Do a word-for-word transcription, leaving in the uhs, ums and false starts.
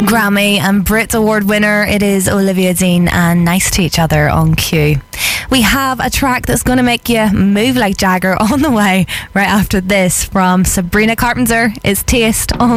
Grammy and Brit Award winner. It is Olivia Dean and Nice to Each Other on Q. We have a track that's going to make you move like Jagger on the way right after this from Sabrina Carpenter. It's Taste on